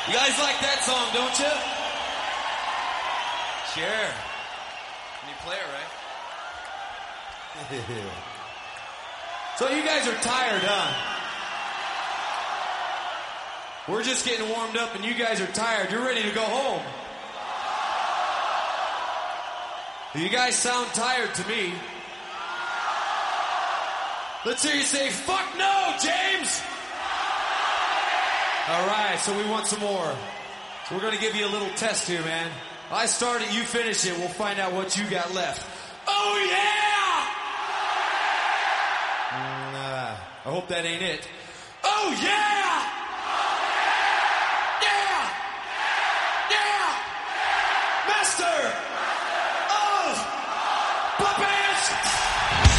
You guys like that song, don't you? Sure. Can you play it, right? So you guys are tired, huh? We're just getting warmed up and you guys are tired. You're ready to go home. You guys sound tired to me. Let's hear you say, fuck no, James! All right, so we want some more. So we're going to give you a little test here, man. I start it, you finish it. We'll find out what you got left. Oh, yeah! I hope that ain't it. Oh, yeah!